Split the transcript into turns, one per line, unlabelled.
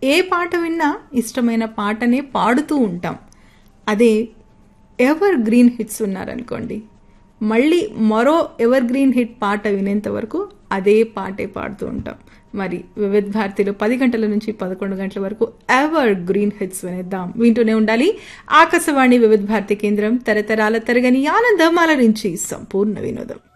ఏ పాట విన్నా ఇష్టమైన పాటనే పాడుతూ ఉంటాం. అదే ఎవర్ గ్రీన్ హిట్స్ ఉన్నారనుకోండి, మళ్ళీ మరో ఎవర్ గ్రీన్ హిట్ పాట వినేంత వరకు అదే పాటే పాడుతూ ఉంటాం. మరి వివిధ భారతిలో 10 గంటల నుంచి 11 గంటల వరకు ఎవర్ గ్రీన్ హిట్స్ వినేద్దాం. వింటూనే ఉండాలి ఆకాశవాణి వివిధ భారతి కేంద్రం. తరతరాల తరగని ఆనందం అలరించి సంపూర్ణ వినోదం.